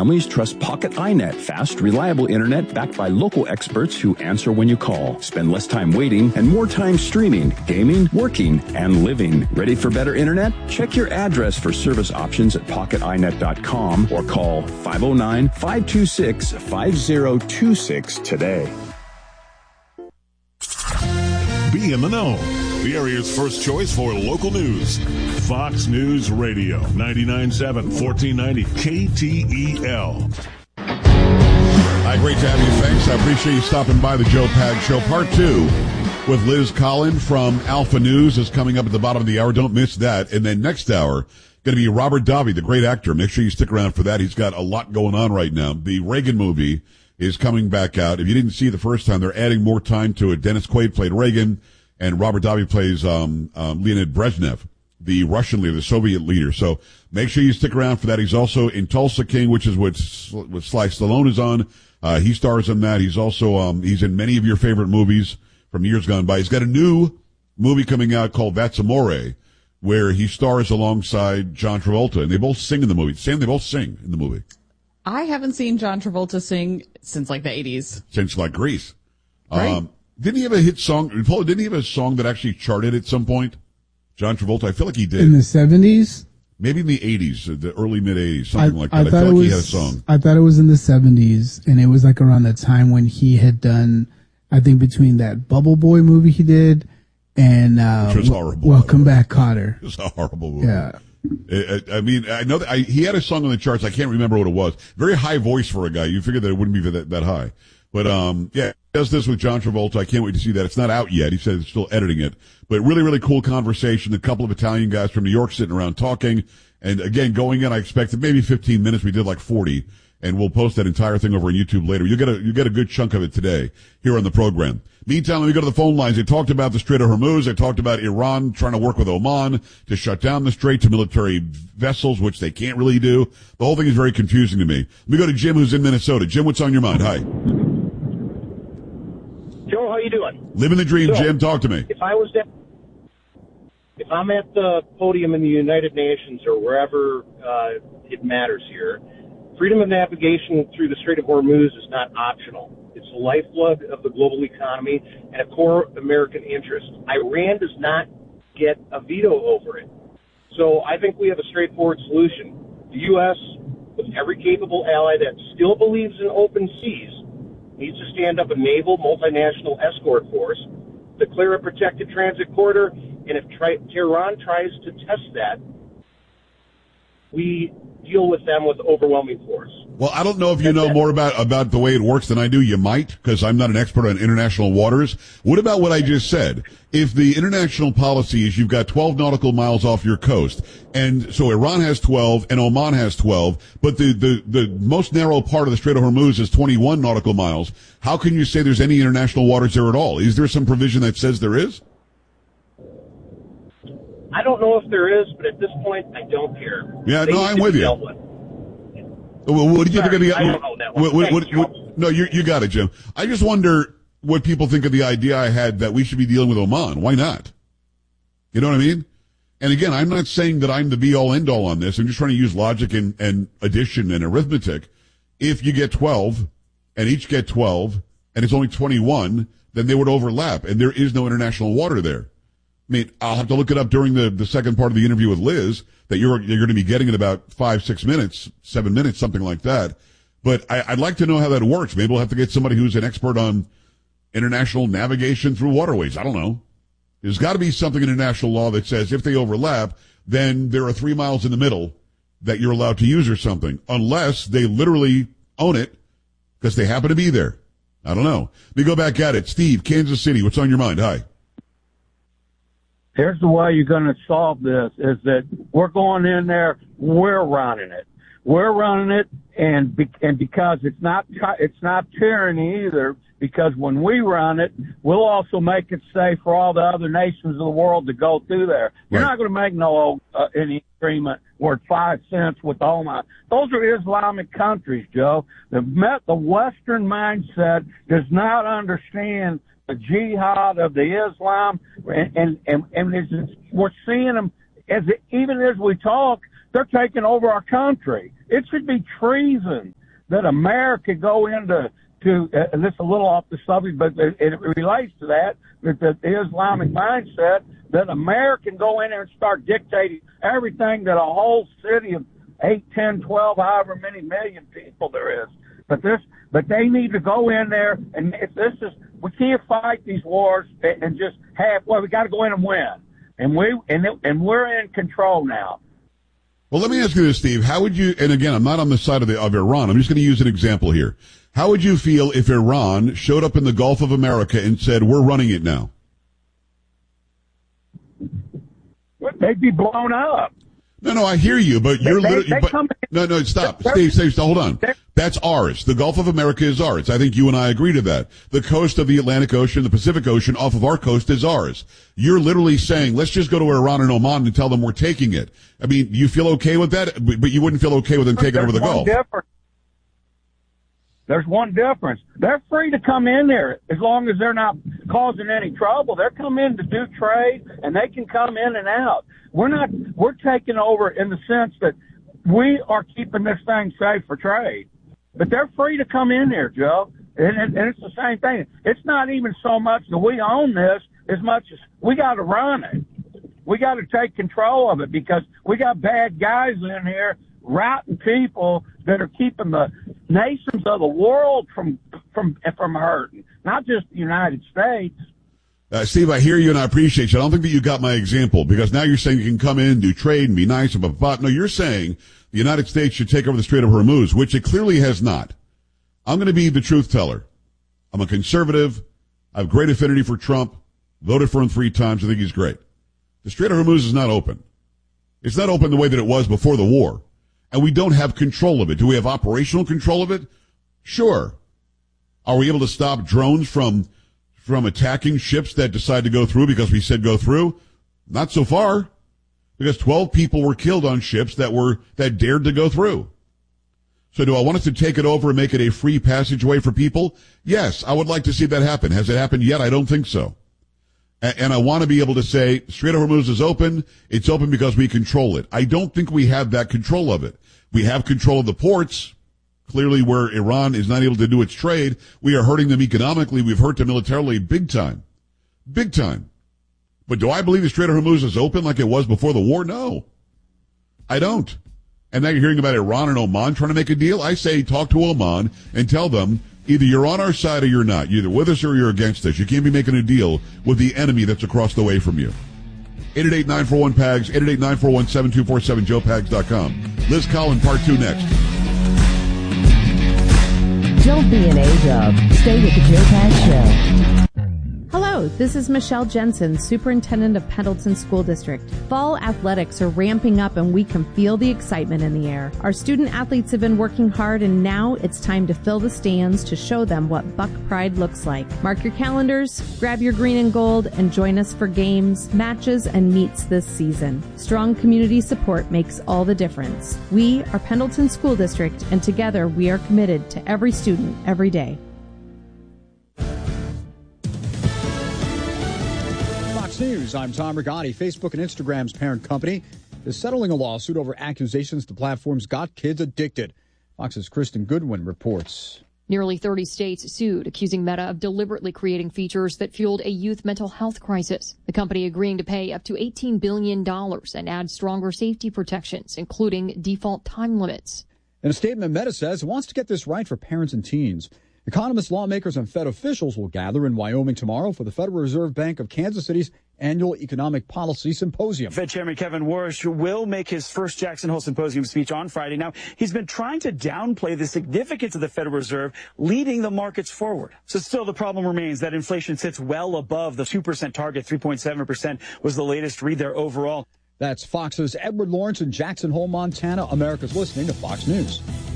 families trust Pocket iNet, fast, reliable internet backed by local experts who answer when you call. Spend less time waiting and more time streaming, gaming, working, and living. Ready for better internet? Check your address for service options at pocketinet.com or call 509-526-5026 today. Be in the know. The area's first choice for local news. Fox News Radio, 99.7, 1490 KTEL. Hi, great to have you. Thanks. I appreciate you stopping by the Joe Pag Show. Part 2 with Liz Collin from Alpha News is coming up at the bottom of the hour. Don't miss that. And then next hour, going to be Robert Davi, the great actor. Make sure you stick around for that. He's got a lot going on right now. The Reagan movie is coming back out. If you didn't see it the first time, they're adding more time to it. Dennis Quaid played Reagan, and Robert Davi plays Leonid Brezhnev, the Russian leader, the Soviet leader. So make sure you stick around for that. He's also in Tulsa King, which is what Sly Stallone is on. He stars in that. He's also he's in many of your favorite movies from years gone by. He's got a new movie coming out called That's Amore, where he stars alongside John Travolta, and they both sing in the movie. Sam, they both sing in the movie. I haven't seen John Travolta sing since like the 80s. Since like Grease. Right? Didn't he have a hit song? Paul, didn't he have a song that actually charted at some point? John Travolta, I feel like he did. In the 70s? Maybe in the 80s, the early mid-80s, something like that. I feel like he had a song. I thought it was in the 70s, and it was like around the time when he had done, I think between that Bubble Boy movie he did and which was horrible. Welcome Back, Kotter. It was a horrible movie. Yeah. I mean, I know that he had a song on the charts. I can't remember what it was. Very high voice for a guy. You figured that it wouldn't be that high. But, yeah, he does this with John Travolta. I can't wait to see that. It's not out yet. He said he's still editing it. But really, really cool conversation. A couple of Italian guys from New York sitting around talking. And again, going in, I expected maybe 15 minutes. We did like 40. And we'll post that entire thing over on YouTube later. You get a good chunk of it today here on the program. Meantime, let me go to the phone lines. They talked about the Strait of Hormuz. They talked about Iran trying to work with Oman to shut down the strait to military vessels, which they can't really do. The whole thing is very confusing to me. Let me go to Jim, who's in Minnesota. Jim, what's on your mind? Hi. Joe, how you doing? Living the dream, Jim. Talk to me. If I'm at the podium in the United Nations or wherever it matters here, freedom of navigation through the Strait of Hormuz is not optional. It's the lifeblood of the global economy and a core American interest. Iran does not get a veto over it. So I think we have a straightforward solution. The U.S., with every capable ally that still believes in open seas, needs to stand up a naval multinational escort force, declare a protected transit corridor, and if Tehran tries to test that, we deal with them with overwhelming force. Well, I don't know if you know more about the way it works than I do. You might, because I'm not an expert on international waters. What about what I just said? If the international policy is you've got 12 nautical miles off your coast, and so Iran has 12 and Oman has 12, but the most narrow part of the Strait of Hormuz is 21 nautical miles, how can you say there's any international waters there at all? Is there some provision that says there is? I don't know if there is, but at this point, I don't care. Yeah, no, I'm with you. Well, what did you think of the? I don't know that one. No, you got it, Jim. I just wonder what people think of the idea I had that we should be dealing with Oman. Why not? You know what I mean? And again, I'm not saying that I'm the be-all, end-all on this. I'm just trying to use logic and addition and arithmetic. If you get 12, and each get 12, and it's only 21, then they would overlap, and there is no international water there. I mean, I'll have to look it up during the second part of the interview with Liz that you're going to be getting in about 5-6 minutes, 7 minutes, something like that. But I'd like to know how that works. Maybe we'll have to get somebody who's an expert on international navigation through waterways. I don't know. There's got to be something in international law that says if they overlap, then there are 3 miles in the middle that you're allowed to use or something, unless they literally own it because they happen to be there. I don't know. Let me go back at it. Steve, Kansas City, what's on your mind? Hi. Here's the way you're going to solve this is that we're going in there, we're running it. We're running it, and because it's not tyranny either, because when we run it, we'll also make it safe for all the other nations of the world to go through there. You're not going to make any agreement worth 5 cents with Oman. Those are Islamic countries, Joe. The Western mindset does not understand the jihad of the Islam, and we're seeing them even as we talk, they're taking over our country. It should be treason that America go into, and this is a little off the subject, but it relates to that the Islamic mindset, that America can go in there and start dictating everything that a whole city of 8, 10, 12, however many million people there is. But they need to go in there, and we can't fight these wars and just we got to go in and win. And we're in control now. Well, let me ask you this, Steve. How would you, and again, I'm not on the side of Iran. I'm just going to use an example here. How would you feel if Iran showed up in the Gulf of America and said, we're running it now? They'd be blown up. No, I hear you, but you're literally, no, stop. Steve, hold on. That's ours. The Gulf of America is ours. I think you and I agree to that. The coast of the Atlantic Ocean, the Pacific Ocean off of our coast is ours. You're literally saying, let's just go to Iran and Oman and tell them we're taking it. I mean, you feel okay with that? But you wouldn't feel okay with them taking over the Gulf. There's one difference. They're free to come in there as long as they're not causing any trouble. They're coming in to do trade, and they can come in and out. We're taking over in the sense that we are keeping this thing safe for trade. But they're free to come in there, Joe. And it's the same thing. It's not even so much that we own this as much as we got to run it. We got to take control of it because we got bad guys in here, rotten people that are keeping the nations of the world from hurting, not just the United States. Steve, I hear you and I appreciate you. I don't think that you got my example because now you're saying you can come in, do trade, and be nice. No, you're saying the United States should take over the Strait of Hormuz, which it clearly has not. I'm going to be the truth teller. I'm a conservative. I have great affinity for Trump. Voted for him 3 times. I think he's great. The Strait of Hormuz is not open. It's not open the way that it was before the war. And we don't have control of it. Do we have operational control of it? Sure. Are we able to stop drones from attacking ships that decide to go through because we said go through? Not so far. Because 12 people were killed on ships that dared to go through. So do I want us to take it over and make it a free passageway for people? Yes, I would like to see that happen. Has it happened yet? I don't think so. And I want to be able to say, Strait of Hormuz is open. It's open because we control it. I don't think we have that control of it. We have control of the ports. Clearly, where Iran is not able to do its trade, we are hurting them economically. We've hurt them militarily big time. Big time. But do I believe the Strait of Hormuz is open like it was before the war? No. I don't. And now you're hearing about Iran and Oman trying to make a deal. I say talk to Oman and tell them either you're on our side or you're not. You're either with us or you're against us. You can't be making a deal with the enemy that's across the way from you. 888-941-PAGS, 888-941-7247, joepags.com. Liz Collin, part 2 next. Don't be an A-dub. Stay with the Joe Pags Show. Hello, this is Michelle Jensen, Superintendent of Pendleton School District. Fall athletics are ramping up and we can feel the excitement in the air. Our student athletes have been working hard and now it's time to fill the stands to show them what Buck Pride looks like. Mark your calendars, grab your green and gold, and join us for games, matches, and meets this season. Strong community support makes all the difference. We are Pendleton School District and together we are committed to every student every day. News. I'm Tom Rigotti. Facebook and Instagram's parent company is settling a lawsuit over accusations the platforms got kids addicted. Fox's Kristen Goodwin reports. Nearly 30 states sued, accusing Meta of deliberately creating features that fueled a youth mental health crisis. The company agreeing to pay up to $18 billion and add stronger safety protections, including default time limits. In a statement, Meta says it wants to get this right for parents and teens. Economists, lawmakers, and Fed officials will gather in Wyoming tomorrow for the Federal Reserve Bank of Kansas City's annual Economic Policy Symposium. Fed Chairman Kevin Warsh will make his first Jackson Hole Symposium speech on Friday. Now, he's been trying to downplay the significance of the Federal Reserve leading the markets forward. So still the problem remains that inflation sits well above the 2% target. 3.7% was the latest read there overall. That's Fox's Edward Lawrence in Jackson Hole, Montana. America's listening to Fox News.